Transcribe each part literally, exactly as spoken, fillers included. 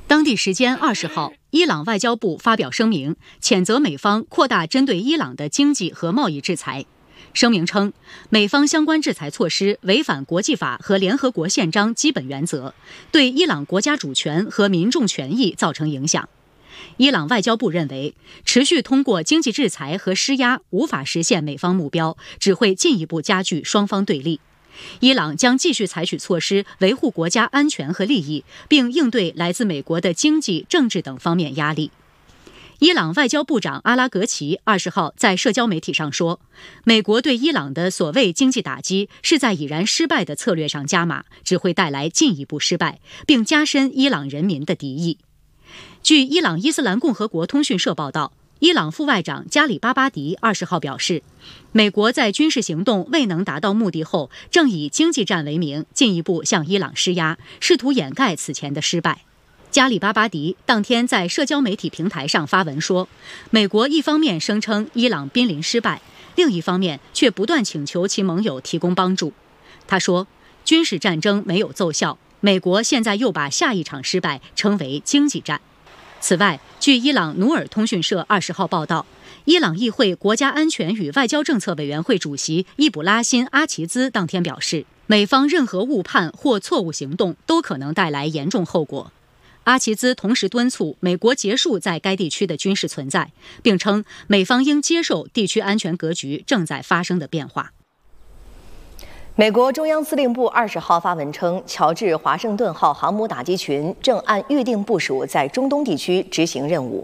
当地时间二十号，伊朗外交部发表声明，谴责美方扩大针对伊朗的经济和贸易制裁。声明称，美方相关制裁措施违反国际法和联合国宪章基本原则，对伊朗国家主权和民众权益造成影响。伊朗外交部认为，持续通过经济制裁和施压无法实现美方目标，只会进一步加剧双方对立。伊朗将继续采取措施维护国家安全和利益，并应对来自美国的经济、政治等方面压力。伊朗外交部长阿拉格齐二十号在社交媒体上说，美国对伊朗的所谓经济打击是在已然失败的策略上加码，只会带来进一步失败，并加深伊朗人民的敌意。据伊朗伊斯兰共和国通讯社报道，伊朗副外长加里巴巴迪二十号表示，美国在军事行动未能达到目的后，正以经济战为名进一步向伊朗施压，试图掩盖此前的失败。加里巴巴迪当天在社交媒体平台上发文说，美国一方面声称伊朗濒临失败，另一方面却不断请求其盟友提供帮助。他说，军事战争没有奏效，美国现在又把下一场失败称为经济战。此外，据伊朗努尔通讯社二十号报道，伊朗议会国家安全与外交政策委员会主席伊卜拉欣·阿齐兹当天表示，美方任何误判或错误行动都可能带来严重后果。阿齐兹同时敦促美国结束在该地区的军事存在，并称美方应接受地区安全格局正在发生的变化。 美国中央司令部二十号发文称，乔治华盛顿号航母打击群正按预定部署在中东地区执行任务。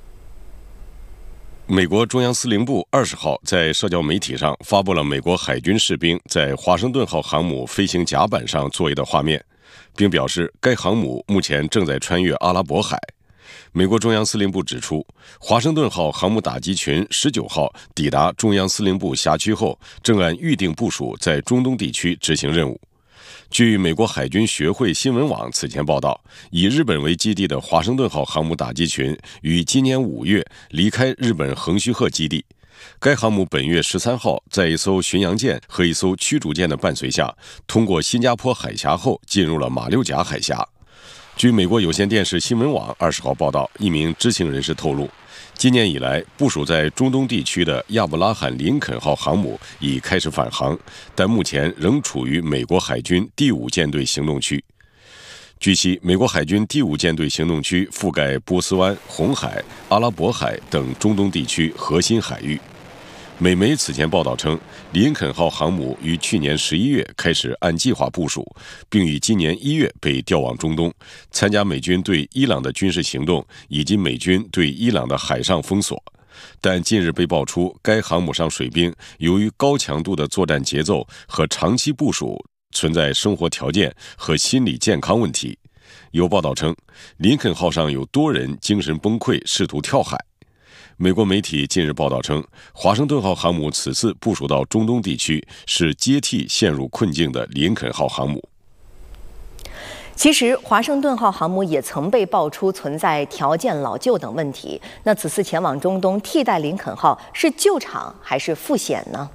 美国中央司令部二十号在社交媒体上发布了美国海军士兵在华盛顿号航母飞行甲板上作业的画面，并表示该航母目前正在穿越阿拉伯海。美国中央司令部指出，华盛顿号航母打击群十九号抵达中央司令部辖区后，正按预定部署在中东地区执行任务。据美国海军学会新闻网此前报道，以日本为基地的华盛顿号航母打击群于今年五月离开日本横须贺基地。该航母本月十三号在一艘巡洋舰和一艘驱逐舰的伴随下，通过新加坡海峡后进入了马六甲海峡。据美国有线电视新闻网二十号报道，一名知情人士透露，今年以来部署在中东地区的亚伯拉罕·林肯号航母已开始返航，但目前仍处于美国海军第五舰队行动区。据悉，美国海军第五舰队行动区覆盖波斯湾、红海、阿拉伯海等中东地区核心海域。美媒此前报道称，林肯号航母于去年十一月开始按计划部署，并于今年一月被调往中东，参加美军对伊朗的军事行动以及美军对伊朗的海上封锁。但近日被爆出，该航母上水兵由于高强度的作战节奏和长期部署，存在生活条件和心理健康问题。有报道称，林肯号上有多人精神崩溃，试图跳海。美国媒体近日报道称，华盛顿号航母此次部署到中东地区，是接替陷入困境的林肯号航母。 其实，华盛顿号航母也曾被爆出存在条件老旧等问题。那此次前往中东替代林肯号，是救场还是复险呢？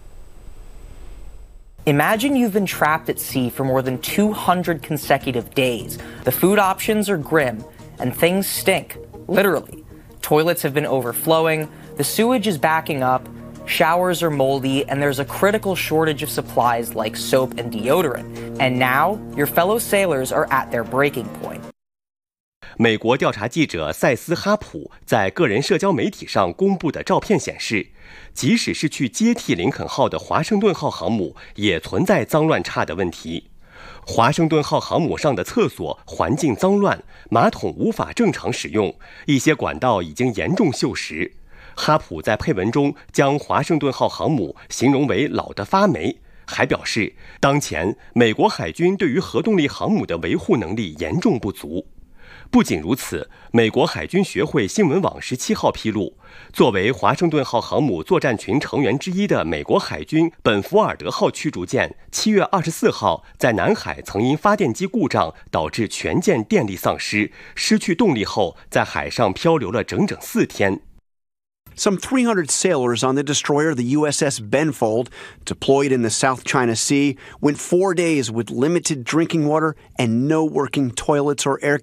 Imagine you've been trapped at sea for more than two hundred consecutive days. The food options are grim, and things stink, literally. Toilets have been overflowing, the sewage is backing up, showers are moldy, and there's a critical shortage of supplies like soap and deodorant. And now, your fellow sailors are at their breaking point. 美国调查记者塞斯·哈普在个人社交媒体上公布的照片显示，即使是去接替林肯号的华盛顿号航母，也存在脏乱差的问题。华盛顿号航母上的厕所环境脏乱，马桶无法正常使用，一些管道已经严重锈蚀。哈普在配文中将华盛顿号航母形容为老得发霉，还表示，当前美国海军对于核动力航母的维护能力严重不足。不仅如此，美国海军学会新闻网十七号披露，作为华盛顿号航母作战群成员之一的美国海军本福尔德号驱逐舰，七月二十四号在南海曾因发电机故障导致全舰电力丧失，失去动力后，在海上漂流了整整四天。 Some three hundred sailors on the destroyer, the U S S Benfold, deployed in the South China Sea, went four days with limited drinking water and no working toilets or air